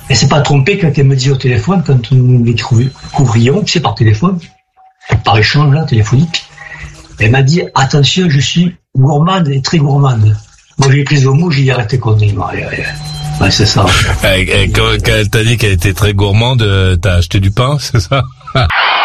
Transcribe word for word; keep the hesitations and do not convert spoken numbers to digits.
Elle s'est pas trompée quand elle me dit au téléphone, quand nous les couvrions, tu sais, par téléphone, par échange là, téléphonique. Elle m'a dit, attention, je suis gourmande et très gourmande. Moi, j'ai pris au mot, j'ai dit, arrête tes conneries. Ouais, ouais, ouais, c'est ça. Quand, quand elle t'a dit qu'elle était très gourmande, t'as acheté du pain, c'est ça?